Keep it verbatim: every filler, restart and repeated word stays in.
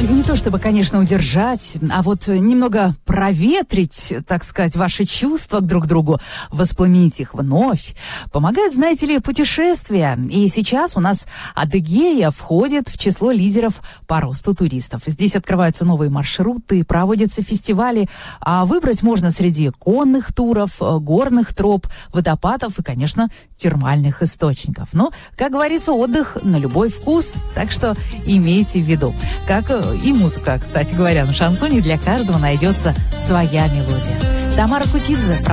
не то чтобы, конечно, удержать, а вот немного проветрить, так сказать, ваши чувства к друг другу, воспламенить их вновь, помогает, знаете ли, путешествия. И сейчас у нас Адыгея входит в число лидеров по росту туристов. Здесь открываются новые маршруты, проводятся фестивали, а выбрать можно среди конных туров, горных троп, водопадов и, конечно, термальных источников. Но, как говорится, отдых на любой вкус, так что имейте в виду. Как и музыка, кстати говоря, на шансоне для каждого найдется своя мелодия. Тамара Кутидзе.